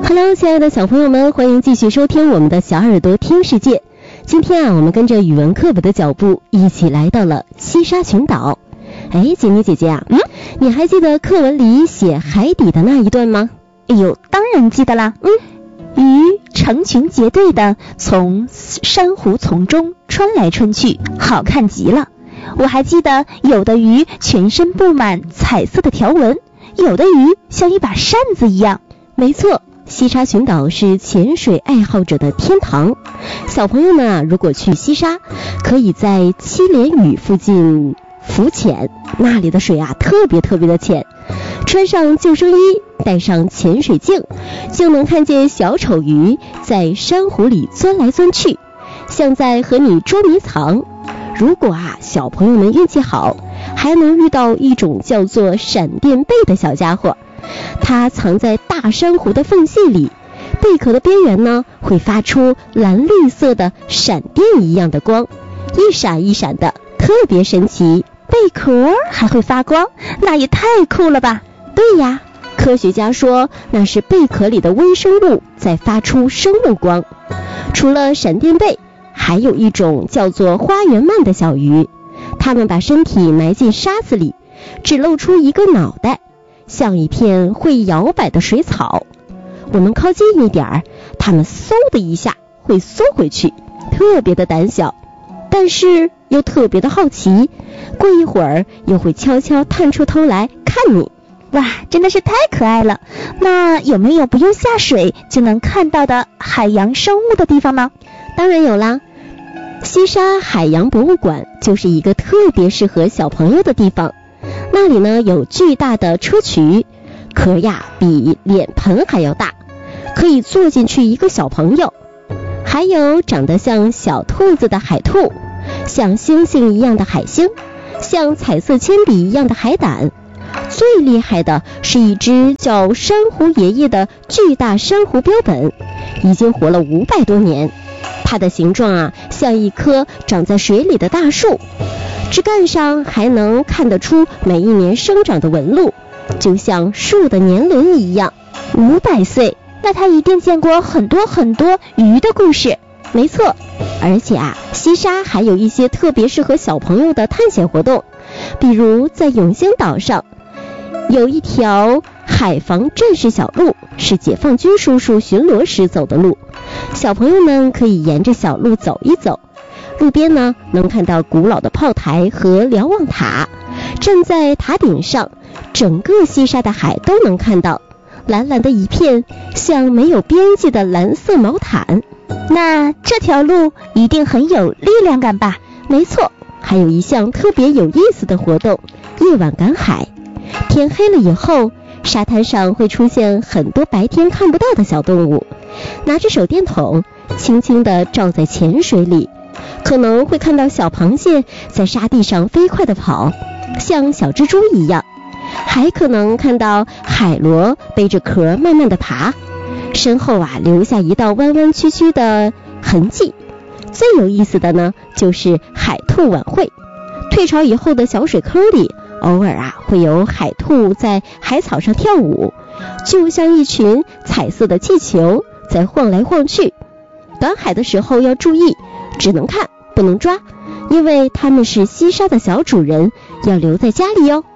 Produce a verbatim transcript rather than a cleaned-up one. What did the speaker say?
Hello， 亲爱的小朋友们，欢迎继续收听我们的小耳朵听世界。今天啊，我们跟着语文课本的脚步，一起来到了西沙群岛。哎，锦妮姐姐啊，嗯，你还记得课文里写海底的那一段吗？ 哎呦，当然记得啦。嗯，鱼成群结队的从珊瑚丛中穿来穿去，好看极了。我还记得有的鱼全身布满彩色的条纹，有的鱼像一把扇子一样。 没错，西沙群岛是潜水爱好者的天堂。小朋友们啊，如果去西沙，可以在七连屿附近浮潜，那里的水啊特别特别的浅，穿上救生衣，带上潜水镜，就能看见小丑鱼在珊瑚里钻来钻去，像在和你捉迷藏。如果啊小朋友们运气好，还能遇到一种叫做闪电贝的小家伙，它藏在大珊瑚的缝隙里，贝壳的边缘呢会发出蓝绿色的闪电一样的光，一闪一闪的，特别神奇。 贝壳还会发光，那也太酷了吧？ 对呀，科学家说那是贝壳里的微生物在发出生物光。除了闪电贝，还有一种叫做花园鳗的小鱼，它们把身体埋进沙子里，只露出一个脑袋，像一片会摇摆的水草。我们靠近一点儿，它们嗖的一下会缩回去，特别的胆小，但是又特别的好奇，过一会儿又会悄悄探出头来看你。 哇，真的是太可爱了。那有没有不用下水就能看到的海洋生物的地方呢？ 当然有啦，西沙海洋博物馆就是一个特别适合小朋友的地方。那里呢有巨大的砗磲，壳呀比脸盆还要大，可以坐进去一个小朋友。还有长得像小兔子的海兔，像星星一样的海星，像彩色铅笔一样的海胆。最厉害的是一只叫珊瑚爷爷的巨大珊瑚标本，已经活了五百多年。它的形状啊像一棵长在水里的大树，枝干上还能看得出每一年生长的纹路，就像树的年轮一样。 五百岁，那它一定见过很多很多鱼的故事。 没错，而且啊，西沙还有一些特别适合小朋友的探险活动，比如在永兴岛上有一条海防战士小路，是解放军叔叔巡逻时走的路，小朋友们可以沿着小路走一走。路边呢能看到古老的炮台和瞭望塔，站在塔顶上，整个西沙的海都能看到，蓝蓝的一片，像没有边际的蓝色毛毯。 那这条路一定很有力量感吧？ 没错，还有一项特别有意思的活动，夜晚赶海。天黑了以后，沙滩上会出现很多白天看不到的小动物，拿着手电筒轻轻地照在浅水里，可能会看到小螃蟹在沙地上飞快地跑，像小蜘蛛一样，还可能看到海螺背着壳慢慢地爬，身后啊留下一道弯弯曲曲的痕迹。最有意思的呢就是海兔晚会，退潮以后的小水坑里偶尔啊会有海兔在海草上跳舞，就像一群彩色的气球在晃来晃去。赶海的时候要注意，只能看不能抓，因为他们是西沙的小主人，要留在家里哦。